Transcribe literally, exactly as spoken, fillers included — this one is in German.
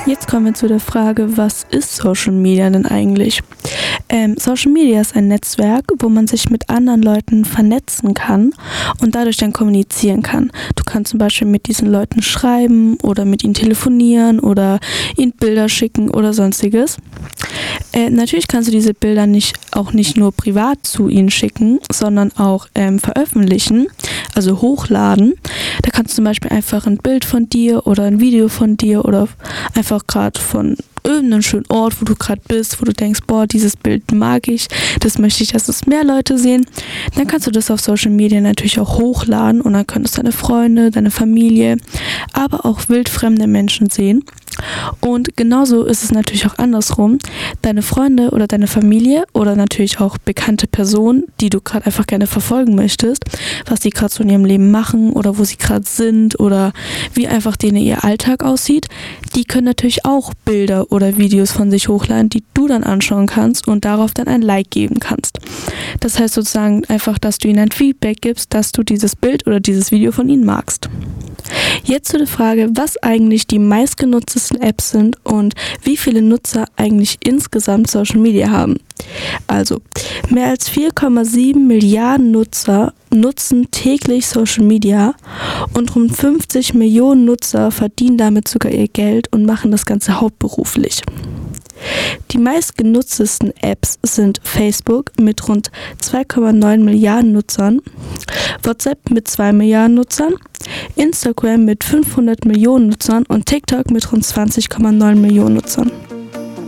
Jetzt kommen wir zu der Frage, was ist Social Media denn eigentlich? Ähm, Social Media ist ein Netzwerk, wo man sich mit anderen Leuten vernetzen kann und dadurch dann kommunizieren kann. Du kannst zum Beispiel mit diesen Leuten schreiben oder mit ihnen telefonieren oder ihnen Bilder schicken oder sonstiges. Äh, natürlich kannst du diese Bilder nicht, auch nicht nur privat zu ihnen schicken, sondern auch ähm, veröffentlichen, also hochladen. Da kannst du zum Beispiel einfach ein Bild von dir oder ein Video von dir oder einfach gerade von irgendeinem schönen Ort, wo du gerade bist, wo du denkst, boah, dieses Bild mag ich, das möchte ich, dass es mehr Leute sehen. Dann kannst du das auf Social Media natürlich auch hochladen und dann können es deine Freunde, deine Familie, aber auch wildfremde Menschen sehen. Und genauso ist es natürlich auch andersrum. Deine Freunde oder deine Familie oder natürlich auch bekannte Personen, die du gerade einfach gerne verfolgen möchtest, was die gerade so in ihrem Leben machen oder wo sie gerade sind oder wie einfach denen ihr Alltag aussieht, die können natürlich auch Bilder oder Videos von sich hochladen, die du dann anschauen kannst und darauf dann ein Like geben kannst. Das heißt sozusagen einfach, dass du ihnen ein Feedback gibst, dass du dieses Bild oder dieses Video von ihnen magst. Jetzt zu der Frage, was eigentlich die meistgenutztesten Apps sind und wie viele Nutzer eigentlich insgesamt Social Media haben. Also, mehr als vier Komma sieben Milliarden Nutzer nutzen täglich Social Media und rund fünfzig Millionen Nutzer verdienen damit sogar ihr Geld und machen das Ganze hauptberuflich. Die meistgenutztesten Apps sind Facebook mit rund zwei Komma neun Milliarden Nutzern, WhatsApp mit zwei Milliarden Nutzern, Instagram mit fünfhundert Millionen Nutzern und TikTok mit rund zwanzig Komma neun Millionen Nutzern.